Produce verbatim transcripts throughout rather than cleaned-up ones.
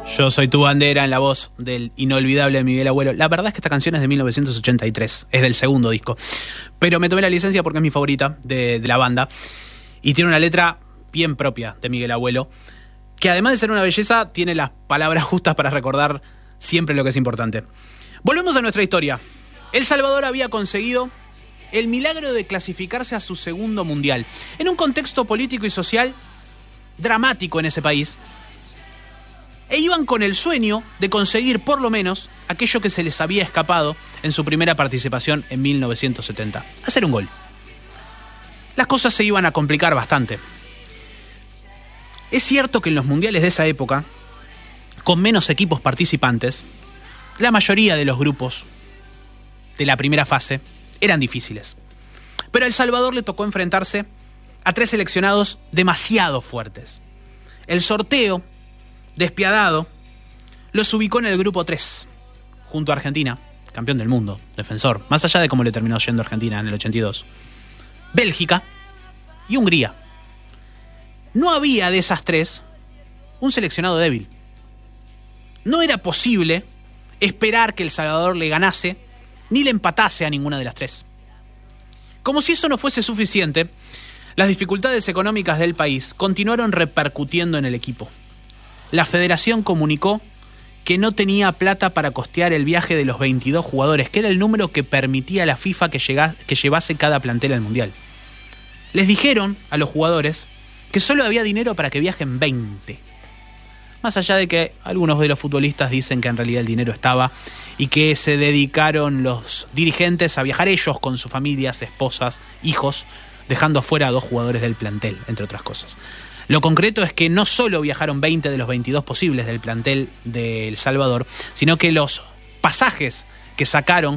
Yo soy tu bandera en la voz del inolvidable Miguel Agüero. La verdad es que esta canción es de mil novecientos ochenta y tres, es del segundo disco. Pero me tomé la licencia porque es mi favorita de, de la banda. Y tiene una letra bien propia de Miguel Agüero, que además de ser una belleza, tiene las palabras justas para recordar siempre lo que es importante. Volvemos a nuestra historia. El Salvador había conseguido el milagro de clasificarse a su segundo mundial, en un contexto político y social dramático en ese país. E iban con el sueño de conseguir por lo menos aquello que se les había escapado en su primera participación en mil novecientos setenta, hacer un gol. Las cosas se iban a complicar bastante. Es cierto que en los mundiales de esa época, con menos equipos participantes, la mayoría de los grupos de la primera fase eran difíciles. Pero a El Salvador le tocó enfrentarse a tres seleccionados demasiado fuertes. El sorteo, despiadado, los ubicó en el grupo tres, junto a Argentina, campeón del mundo, defensor, más allá de cómo le terminó yendo a Argentina en el ochenta y dos, Bélgica y Hungría. No había de esas tres un seleccionado débil. No era posible esperar que El Salvador le ganase ni le empatase a ninguna de las tres. Como si eso no fuese suficiente, las dificultades económicas del país continuaron repercutiendo en el equipo. La federación comunicó que no tenía plata para costear el viaje de los veintidós jugadores, que era el número que permitía a la FIFA que, llegase, que llevase cada plantel al Mundial. Les dijeron a los jugadores que solo había dinero para que viajen veinte. Más allá de que algunos de los futbolistas dicen que en realidad el dinero estaba y que se dedicaron los dirigentes a viajar ellos con sus familias, esposas, hijos, dejando fuera a dos jugadores del plantel, entre otras cosas. Lo concreto es que no solo viajaron veinte de los veintidós posibles del plantel de El Salvador, sino que los pasajes que sacaron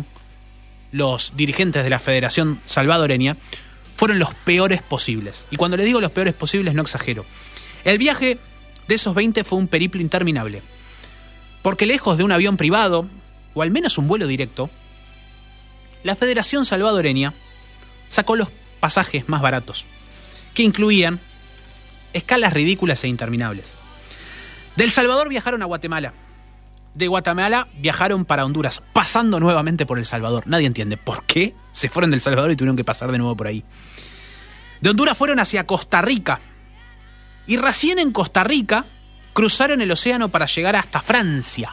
los dirigentes de la Federación Salvadoreña fueron los peores posibles. Y cuando le digo los peores posibles no exagero. El viaje de esos veinte fue un periplo interminable, porque lejos de un avión privado, o al menos un vuelo directo, la Federación Salvadoreña sacó los pasajes más baratos, que incluían escalas ridículas e interminables. De El Salvador viajaron a Guatemala. De Guatemala viajaron para Honduras, pasando nuevamente por El Salvador. Nadie entiende por qué se fueron del Salvador y tuvieron que pasar de nuevo por ahí. De Honduras fueron hacia Costa Rica. Y recién en Costa Rica cruzaron el océano para llegar hasta Francia.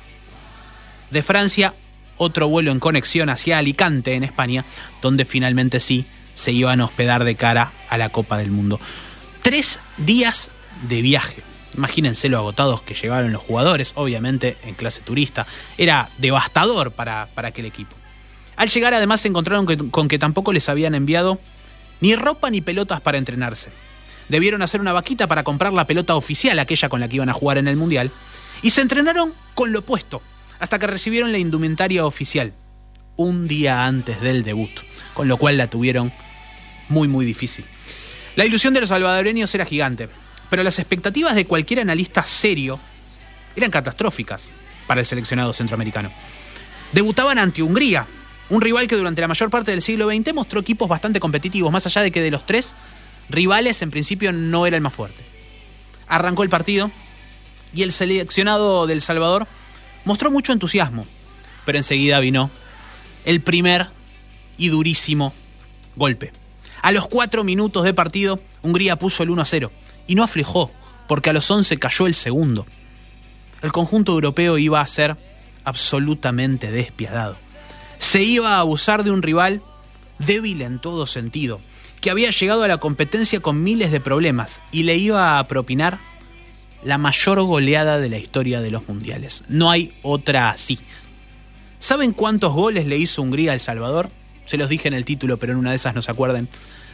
De Francia, otro vuelo en conexión hacia Alicante, en España, donde finalmente sí se iban a hospedar de cara a la Copa del Mundo. Tres días de viaje. Imagínense lo agotados que llegaron los jugadores, obviamente en clase turista. Era devastador para, para aquel equipo. Al llegar además se encontraron que, con que tampoco les habían enviado ni ropa ni pelotas para entrenarse. Debieron hacer una vaquita para comprar la pelota oficial, aquella con la que iban a jugar en el Mundial, y se entrenaron con lo opuesto, hasta que recibieron la indumentaria oficial, un día antes del debut, con lo cual la tuvieron muy muy difícil. La ilusión de los salvadoreños era gigante, pero las expectativas de cualquier analista serio eran catastróficas para el seleccionado centroamericano. Debutaban ante Hungría, un rival que durante la mayor parte del siglo veinte mostró equipos bastante competitivos, más allá de que de los tres rivales en principio no era el más fuerte. Arrancó el partido y el seleccionado del Salvador mostró mucho entusiasmo, pero enseguida vino el primer y durísimo golpe. A los cuatro minutos de partido, Hungría puso el uno a cero y no aflojó, porque a los once cayó el segundo. El conjunto europeo iba a ser absolutamente despiadado. Se iba a abusar de un rival débil en todo sentido, que había llegado a la competencia con miles de problemas y le iba a propinar la mayor goleada de la historia de los mundiales. No hay otra así. ¿Saben cuántos goles le hizo Hungría a El Salvador? Se los dije en el título, pero en una de esas no se acuerden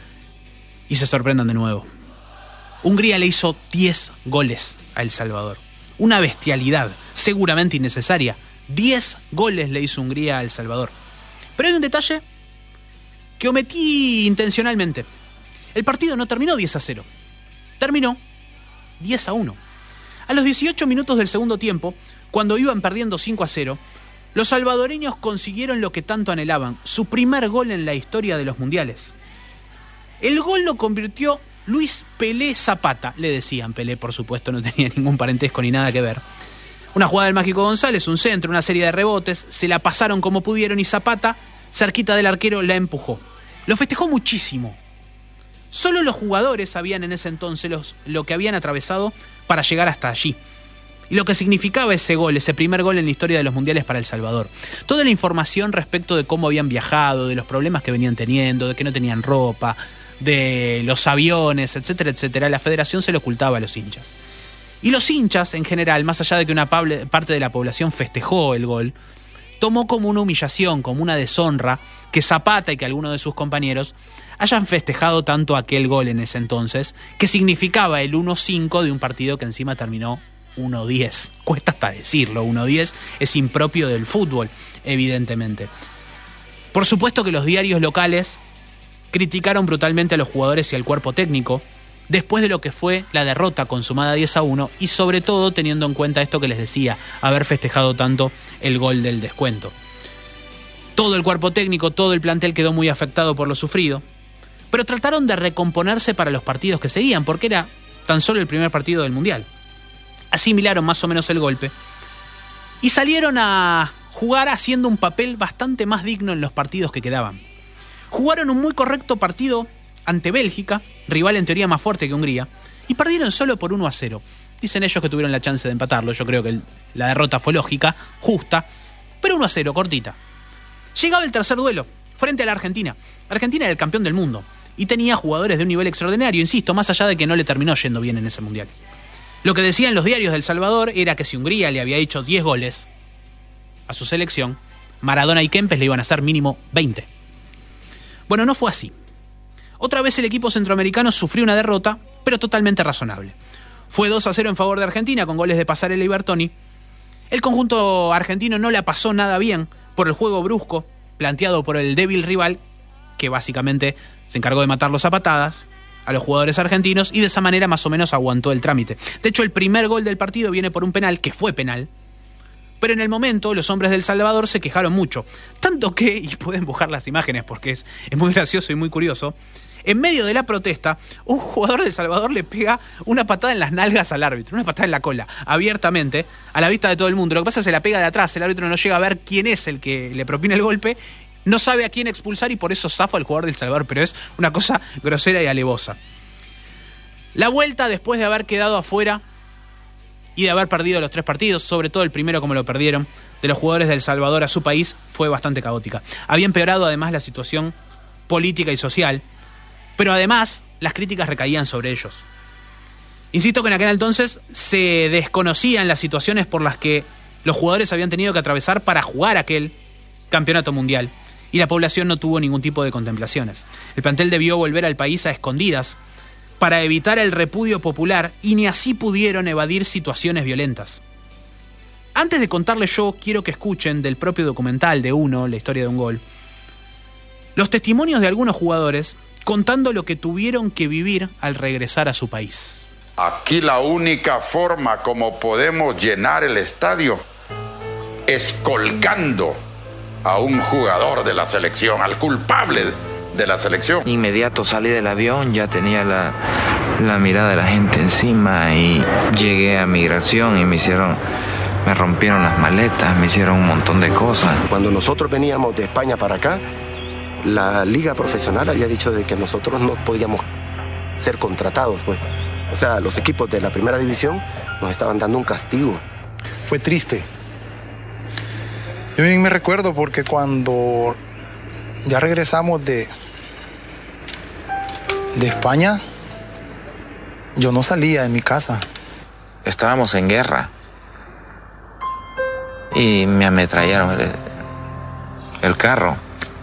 y se sorprendan de nuevo. Hungría le hizo diez goles a El Salvador. Una bestialidad, seguramente innecesaria. diez goles le hizo Hungría a El Salvador. Pero hay un detalle que omití intencionalmente. El partido no terminó diez a cero. Terminó diez a uno. A los dieciocho minutos del segundo tiempo, cuando iban perdiendo cinco a cero, los salvadoreños consiguieron lo que tanto anhelaban, su primer gol en la historia de los mundiales. El gol lo convirtió Luis Pelé Zapata, le decían Pelé, por supuesto, no tenía ningún parentesco ni nada que ver. Una jugada del Mágico González, un centro, una serie de rebotes, se la pasaron como pudieron y Zapata, cerquita del arquero, la empujó. Lo festejó muchísimo. Solo los jugadores sabían en ese entonces los, lo que habían atravesado para llegar hasta allí. Y lo que significaba ese gol, ese primer gol en la historia de los mundiales para El Salvador. Toda la información respecto de cómo habían viajado, de los problemas que venían teniendo, de que no tenían ropa, de los aviones, etcétera, etcétera, la federación se lo ocultaba a los hinchas. Y los hinchas, en general, más allá de que una parte de la población festejó el gol, tomó como una humillación, como una deshonra, que Zapata y que algunos de sus compañeros hayan festejado tanto aquel gol en ese entonces, que significaba el uno cinco de un partido que encima terminó uno diez. Cuesta hasta decirlo, uno diez es impropio del fútbol, evidentemente. Por supuesto que los diarios locales criticaron brutalmente a los jugadores y al cuerpo técnico, después de lo que fue la derrota consumada diez a uno y sobre todo teniendo en cuenta esto que les decía, haber festejado tanto el gol del descuento. Todo el cuerpo técnico, todo el plantel quedó muy afectado por lo sufrido, pero trataron de recomponerse para los partidos que seguían, porque era tan solo el primer partido del Mundial. Asimilaron más o menos el golpe y salieron a jugar haciendo un papel bastante más digno en los partidos que quedaban. Jugaron un muy correcto partido ante Bélgica, rival en teoría más fuerte que Hungría, y perdieron solo por uno a cero. Dicen ellos que tuvieron la chance de empatarlo, yo creo que el, la derrota fue lógica, justa, pero uno a cero, cortita. Llegaba el tercer duelo, frente a la Argentina. Argentina era el campeón del mundo, y tenía jugadores de un nivel extraordinario, insisto, más allá de que no le terminó yendo bien en ese Mundial. Lo que decían los diarios de El Salvador era que si Hungría le había hecho diez goles a su selección, Maradona y Kempes le iban a hacer mínimo veinte. Bueno, no fue así. Otra vez el equipo centroamericano sufrió una derrota, pero totalmente razonable. Fue dos a cero en favor de Argentina, con goles de Passarella y Bertoni. El conjunto argentino no la pasó nada bien por el juego brusco planteado por el débil rival, que básicamente se encargó de matarlos a patadas a los jugadores argentinos y de esa manera más o menos aguantó el trámite. De hecho, el primer gol del partido viene por un penal, que fue penal, pero en el momento los hombres del Salvador se quejaron mucho. Tanto que, y pueden buscar las imágenes porque es, es muy gracioso y muy curioso, en medio de la protesta, un jugador del Salvador le pega una patada en las nalgas al árbitro, una patada en la cola, abiertamente, a la vista de todo el mundo. Lo que pasa es que se la pega de atrás, el árbitro no llega a ver quién es el que le propina el golpe, no sabe a quién expulsar y por eso zafa al jugador del Salvador, pero es una cosa grosera y alevosa. La vuelta, después de haber quedado afuera y de haber perdido los tres partidos, sobre todo el primero como lo perdieron, de los jugadores del Salvador a su país, fue bastante caótica. Había empeorado además la situación política y social, pero además las críticas recaían sobre ellos. Insisto que en aquel entonces se desconocían las situaciones por las que los jugadores habían tenido que atravesar para jugar aquel campeonato mundial, y la población no tuvo ningún tipo de contemplaciones. El plantel debió volver al país a escondidas para evitar el repudio popular y ni así pudieron evadir situaciones violentas. Antes de contarles yo, quiero que escuchen del propio documental de Uno, la historia de un gol, los testimonios de algunos jugadores contando lo que tuvieron que vivir al regresar a su país. Aquí la única forma como podemos llenar el estadio es colgando a un jugador de la selección, al culpable de la selección. Inmediato salí del avión, ya tenía la, la mirada de la gente encima y llegué a migración y me hicieron, me rompieron las maletas, me hicieron un montón de cosas. Cuando nosotros veníamos de España para acá, la liga profesional había dicho de que nosotros no podíamos ser contratados, pues. O sea, los equipos de la primera división nos estaban dando un castigo. Fue triste. Yo bien me recuerdo porque cuando ya regresamos de, de España, yo no salía de mi casa. Estábamos en guerra y me ametrallaron el, el carro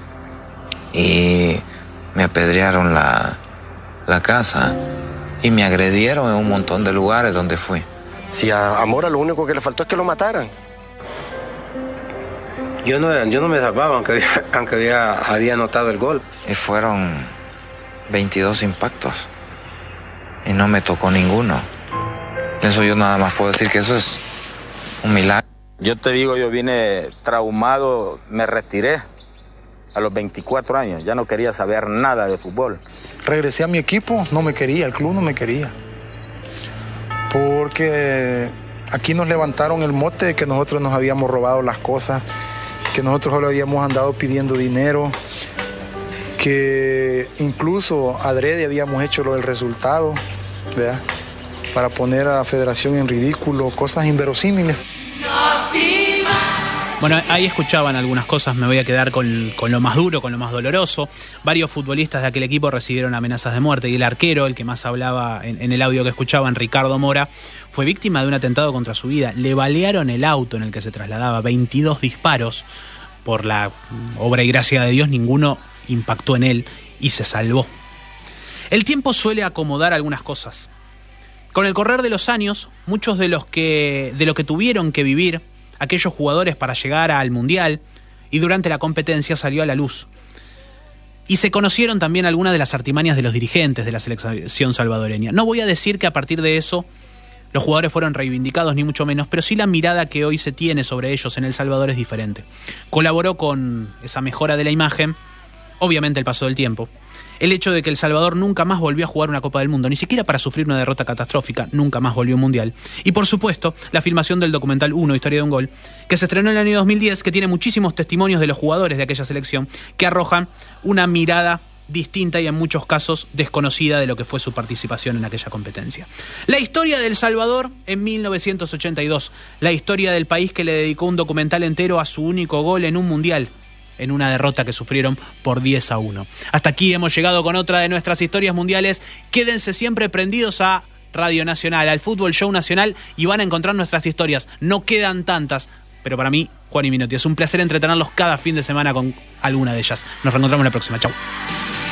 y me apedrearon la, la casa y me agredieron en un montón de lugares donde fui. Si a, a Mora lo único que le faltó es que lo mataran. Yo no, yo no me salvaba, aunque, aunque había, había anotado el gol. Y fueron veintidós impactos y no me tocó ninguno. Eso yo nada más puedo decir que eso es un milagro. Yo te digo, yo vine traumado, me retiré a los veinticuatro años, ya no quería saber nada de fútbol. Regresé a mi equipo, no me quería, el club no me quería. Porque aquí nos levantaron el mote de que nosotros nos habíamos robado las cosas, que nosotros solo habíamos andado pidiendo dinero, que incluso adrede habíamos hecho lo del resultado, ¿verdad?, para poner a la federación en ridículo, cosas inverosímiles. Bueno, ahí escuchaban algunas cosas, me voy a quedar con, con lo más duro, con lo más doloroso. Varios futbolistas de aquel equipo recibieron amenazas de muerte y el arquero, el que más hablaba en, en el audio que escuchaban, Ricardo Mora, fue víctima de un atentado contra su vida. Le balearon el auto en el que se trasladaba, veintidós disparos. Por la obra y gracia de Dios, ninguno impactó en él y se salvó. El tiempo suele acomodar algunas cosas. Con el correr de los años, muchos de los que, de lo que tuvieron que vivir aquellos jugadores para llegar al Mundial y durante la competencia salió a la luz. Y se conocieron también algunas de las artimañas de los dirigentes de la selección salvadoreña. No voy a decir que a partir de eso los jugadores fueron reivindicados, ni mucho menos, pero sí la mirada que hoy se tiene sobre ellos en El Salvador es diferente. Colaboró con esa mejora de la imagen, obviamente el paso del tiempo, el hecho de que El Salvador nunca más volvió a jugar una Copa del Mundo, ni siquiera para sufrir una derrota catastrófica, nunca más volvió a un Mundial. Y por supuesto, la filmación del documental uno, Historia de un Gol, que se estrenó en el año dos mil diez, que tiene muchísimos testimonios de los jugadores de aquella selección, que arrojan una mirada distinta y en muchos casos desconocida de lo que fue su participación en aquella competencia. La historia de El Salvador en mil novecientos ochenta y dos, la historia del país que le dedicó un documental entero a su único gol en un Mundial, en una derrota que sufrieron por diez a uno. Hasta aquí hemos llegado con otra de nuestras historias mundiales. Quédense siempre prendidos a Radio Nacional, al Fútbol Show Nacional, y van a encontrar nuestras historias. No quedan tantas, pero para mí, Juan y Minotti, es un placer entretenerlos cada fin de semana con alguna de ellas. Nos reencontramos la próxima. Chau.